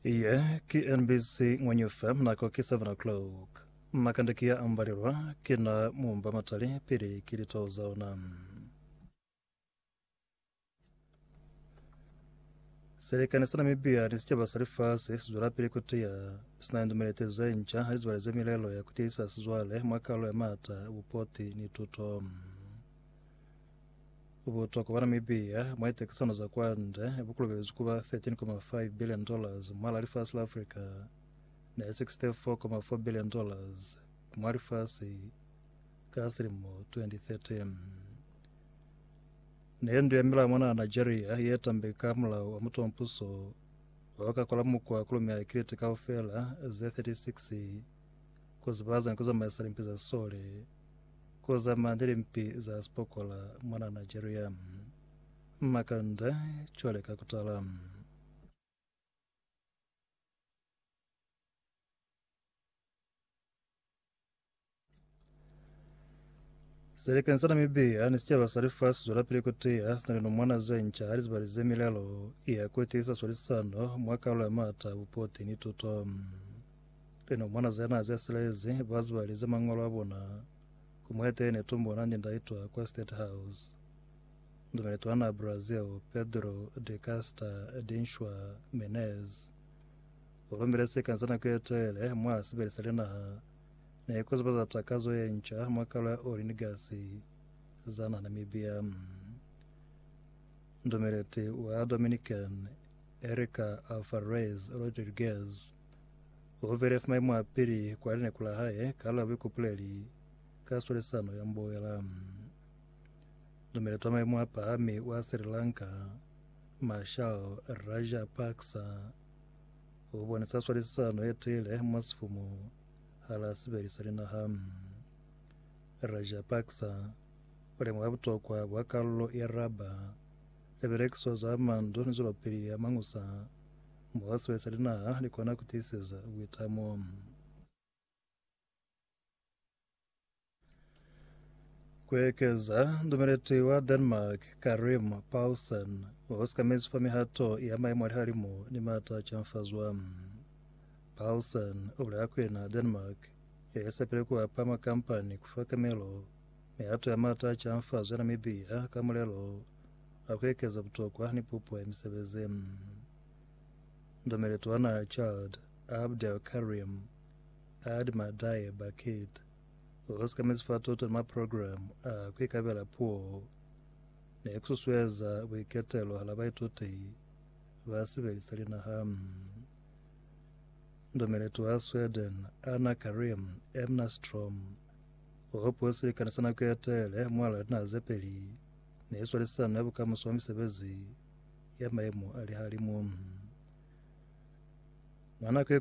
KNBC mwenye FM na koki 7 o'clock makandikia ambarirwa kina mumba matali piri kilitoza ona serikali sana mibia nisitia basari fasi sizwala piri kutia sinaendumeleteza ncha halizwaleze milelo ya kutisa sizwale mwakalo ya mata upoti ni tuto ubutoko bana mibia mwaite kisano za kwande bukulu bezukuba $13.5 billion mwala South Africa na $64.4 billion kumwari fasi kasirimo 2013 nendu ya mila mwana Nigeria yetambika mula wa mutu mpuso wakakola mukwa kulumia ikiriti kaufela Z36 kuzibaza nkuza maisari mpi za sole kuza mandiri mpi za spokola mwana Nigeria makanda chwale kakutala serikali sana mibia nisitia basari fasi zola pili kutia sanino mwana zencha halizbalize milelo iya kuitisa solisano mwaka ula mata upoti ni tuto lino mwana zena zesilezi bazibalize mangolo abona kumwete ene tumbo nanje ndaitwa kwa State House ndumeletwa na Brazil Pedro de Casta Dinshwa Menez urumbile serikali sana kuetele mwana sibelisalina na ikuzi baza takazo ya ncha mwakala orinigasi zana Namibia ndomerete wa Dominican Erika Alvarez Rodriguez uveref maimu apiri kwa line kula hae kala wikupuleli kaswele sano ya mbo yala ndomerete wa maimu hapa ami wa Sri Lanka Marshal Rajapaksa ubwane saswele sano yetile mwasifumu hala siberi salina Rajapaksa wale mwabutokwa wakalo yaraba eberekso za mandu nizolo piri ya mangusa mwaswe salina likwana kutiseza witamo kwekeza ndumereti wa Denmark Karim Paulsen waoska mezi fami hato ya maimwari harimo ni mata chamfazwa Paulsen ubula na Denmark yesepelekwa pama kampani kufaka melo meato ya mata chamfazwa na Namibia kamulelo akwekeza butokwa ni pupu ya misebeze ndomeletwa na Chad Abdel Karim Admadaye Bakit oska mezi fatoto ma program kwekabela puo na ekususweza wiketelo halabaituti basibeli salina ndomeletwa Sweden Anna Karim Emnastrom oposiri kanisana kwetele mwala na zepeli na iswali sana ebuka muswami sebezi ya maimu ali halimu mwana